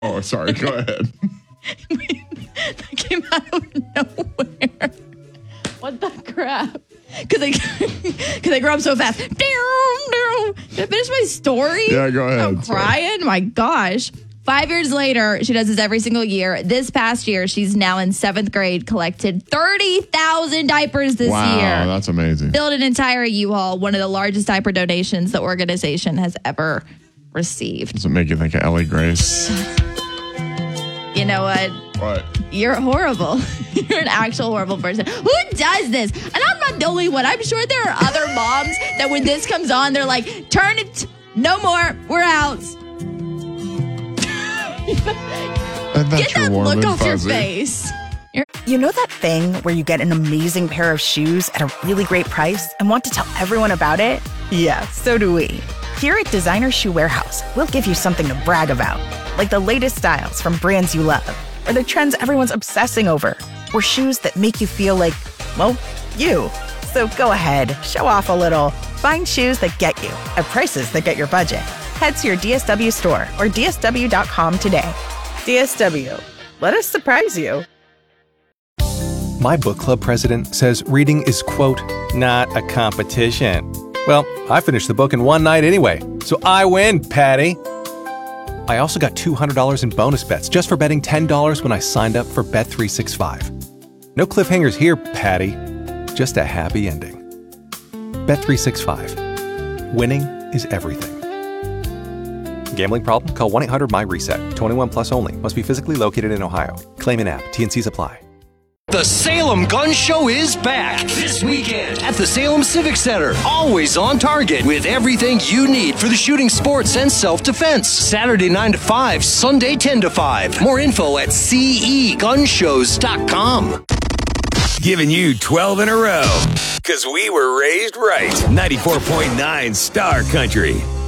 Oh, sorry. Go ahead. That came out of nowhere. What the crap? Because I grew up so fast. Did I finish my story? Yeah, go ahead. I'm crying. My gosh. 5 years later, she does this every single year. This past year, she's now in 7th grade, collected 30,000 diapers this year. Wow, that's amazing. Filled an entire U-Haul, one of the largest diaper donations the organization has ever received. Does it make you think of Ellie Grace? You know what? What? You're horrible. You're an actual horrible person. Who does this? And I'm not the only one. I'm sure there are other moms that when this comes on, they're like, turn it. No more. We're out. Get that look off your face. You know that thing where you get an amazing pair of shoes at a really great price and want to tell everyone about it? Yeah, so do we. Here at Designer Shoe Warehouse, we'll give you something to brag about, like the latest styles from brands you love, or the trends everyone's obsessing over, or shoes that make you feel like, well, you. So go ahead, show off a little. Find shoes that get you at prices that get your budget. Head to your DSW store or DSW.com today. DSW, let us surprise you. My book club president says reading is, quote, not a competition. Well, I finished the book in one night anyway, so I win, Patty. I also got $200 in bonus bets just for betting $10 when I signed up for Bet365. No cliffhangers here, Patty. Just a happy ending. Bet365. Winning is everything. Gambling problem? Call 1-800-MY-RESET. 21 plus only. Must be physically located in Ohio. Claim in app. T&Cs apply. The Salem Gun Show is back this weekend at the Salem Civic Center. Always on target with everything you need for the shooting sports and self-defense. Saturday 9 to 5, Sunday 10 to 5. More info at cegunshows.com. Giving you 12 in a row, because we were raised right. 94.9 Star Country.